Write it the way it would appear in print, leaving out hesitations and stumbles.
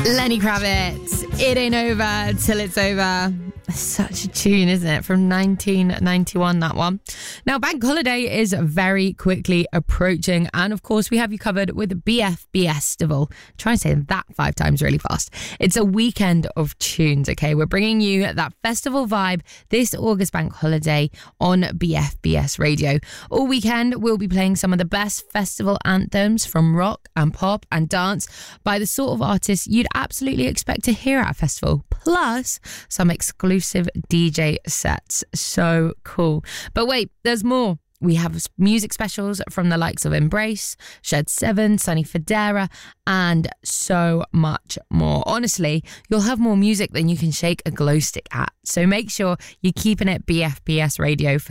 Lenny Kravitz, It Ain't Over Till It's Over. Such a tune, isn't it? From 1991, that one. Now, Bank Holiday is very quickly approaching. And of course, we have you covered with BFBestival. Try and say that 5 times really fast. It's a weekend of tunes, okay? We're bringing you that festival vibe this August Bank Holiday on BFBS Radio. All weekend, we'll be playing some of the best festival anthems from rock and pop and dance by the sort of artists you'd absolutely expect to hear at a festival. Plus, some exclusive DJ sets. So cool. But wait, there's more. We have music specials from the likes of Embrace, Shed 7, Sonny Fodera, and so much more. Honestly, you'll have more music than you can shake a glow stick at. So make sure you're keeping it BFBS Radio for